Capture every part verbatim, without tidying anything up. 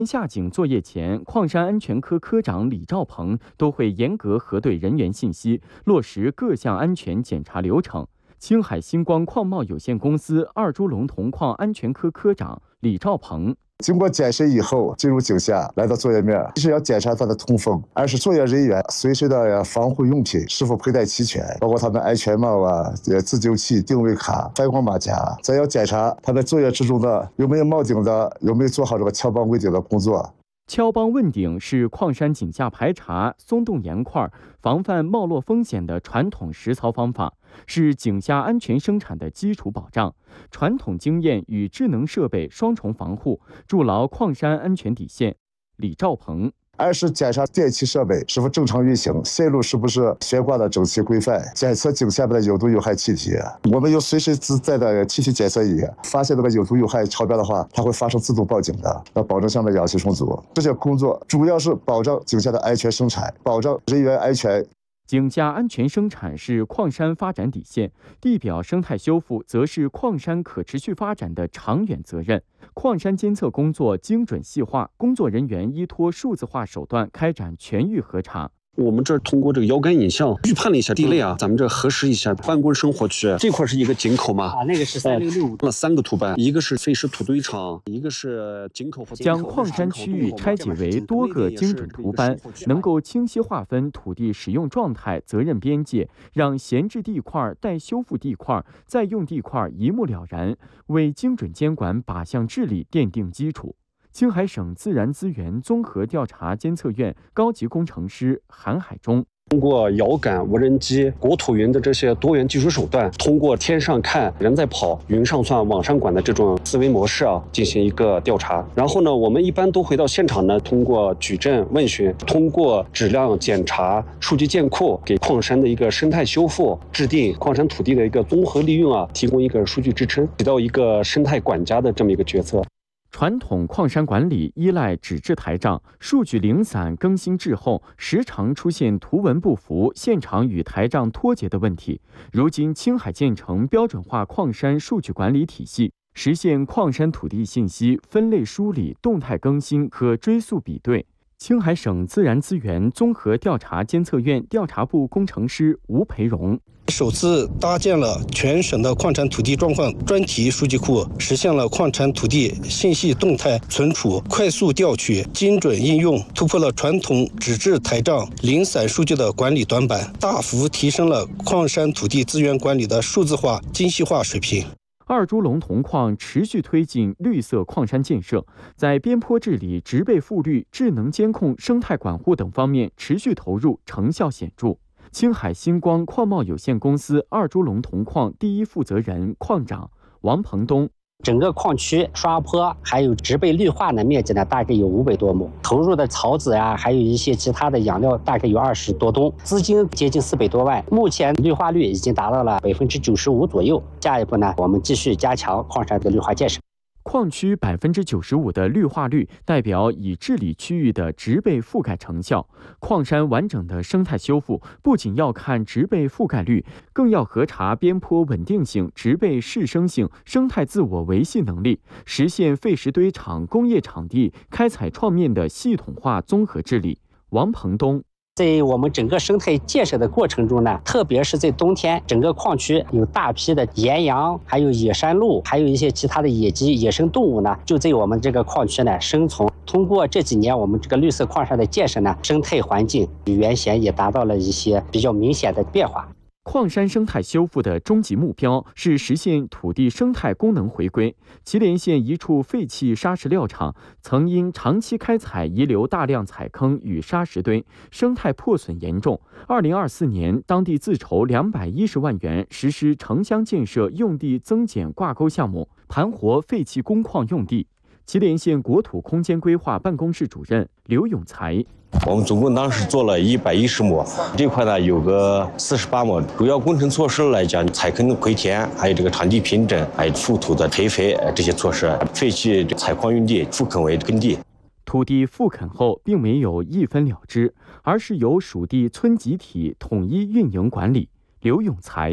下井作业前，矿山安全科科长李兆鹏都会严格核对人员信息，落实各项安全检查流程。青海星光矿贸有限公司二猪龙铜矿安全科科长李兆鹏。 经过检审以后，进入井下，来到作业面，一是要检查它的通风，二是作业人员随身的防护用品是否佩戴齐全，包括他们安全帽啊、自救器、定位卡、反光马甲。再要检查他们作业之中的有没有冒顶的，有没有做好这个敲帮问顶的工作。 敲帮问顶是矿山井下排查、松动岩块、防范冒落风险的传统实操方法，是井下安全生产的基础保障。传统经验与智能设备双重防护，筑牢矿山安全底线。李兆鹏。 二是检查电气设备是否正常运行，线路是不是悬挂的整齐规范，检测井下面的有毒有害气体。我们有随身自带的气体检测仪，发现这个有毒有害超标的话，它会发生自动报警的，要保证下面氧气充足。这些工作主要是保障井下的安全生产，保障人员安全。 井下安全生产是矿山发展底线，地表生态修复则是矿山可持续发展的长远责任。矿山监测工作精准细化，工作人员依托数字化手段开展全域核查。 我们这儿通过这个遥感影像预判了一下地类啊，咱们这核实一下办公生活区这块是一个井口嘛？ 啊，那个是三六六五， 了三个图板，一个是废石土堆场，一个是井口和将矿山区域拆解为多个精准图班，能够清晰划分土地使用状态、责任边界，让闲置地块、待修复地块、再用地块一目了然，为精准监管靶向治理奠定基础。青海省自然资源综合调查监测院高级工程师韩海忠。 通过遥感、无人机、国土云的这些多元技术手段，通过天上看人在跑、云上算、网上管的这种思维模式啊，进行一个调查。然后呢，我们一般都回到现场呢，通过举证问询，通过质量检查、数据建库，给矿山的一个生态修复、制定矿山土地的一个综合利用啊，提供一个数据支撑，起到一个生态管家的这么一个角色。 传统矿山管理依赖纸质台账，数据零散、更新滞后，时常出现图文不符、现场与台账脱节的问题。如今，青海建成标准化矿山数据管理体系，实现矿山土地信息分类梳理、动态更新、可追溯比对。青海省自然资源综合调查监测院调查部工程师吴培荣。 首次搭建了全省的矿产土地状况专题数据库，实现了矿产土地信息动态存储、快速调取、精准应用，突破了传统纸质台账、零散数据的管理短板，大幅提升了矿山土地资源管理的数字化、精细化水平。 二猪龙铜矿持续推进绿色矿山建设，在边坡治理、植被复绿、智能监控、生态管护等方面持续投入，成效显著。青海星光矿贸有限公司二猪龙铜矿第一负责人矿长王鹏东。 整个矿区刷坡还有植被绿化的面积呢，大概有五百多亩，投入的草籽啊，还有一些其他的养料，大概有二十多吨，资金接近四百多万。目前绿化率已经达到了百分之九十五左右。下一步呢，我们继续加强矿山的绿化建设。 矿区百分之九十五的绿化率，代表已治理区域的植被覆盖成效。矿山完整的生态修复，不仅要看植被覆盖率，更要核查边坡稳定性、植被适生性、生态自我维系能力，实现废石堆场、工业场地开采创面的系统化综合治理。王鹏东。 在我们整个生态建设的过程中呢，特别是在冬天，整个矿区有大批的岩羊，还有野山鹿，还有一些其他的野鸡、野生动物呢，就在我们这个矿区呢生存。通过这几年我们这个绿色矿山的建设呢，生态环境与原先也达到了一些比较明显的变化。 矿山生态修复的终极目标是实现土地生态功能回归。祁连县一处废弃砂石料厂曾因长期开采遗留大量采坑与砂石堆，生态破损严重。二零二四年，当地自筹两百一十万元实施城乡建设用地增减挂钩项目，盘活废弃工矿用地。祁连县国土空间规划办公室主任刘永才。 我们总共当时做了一百一十亩，这块呢有个四十八亩。主要工程措施来讲，采坑回填，还有这个场地平整，还有覆土的培肥这些措施，废弃采矿用地复垦为耕地。 土地复垦后，并没有一分了之，而是由属地村集体统一运营管理。刘永才。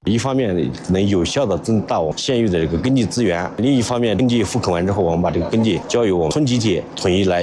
一方面能有效的增大我们县域的这个耕地资源，另一方面耕地复垦完之后，我们把这个耕地交由我们村集体统一来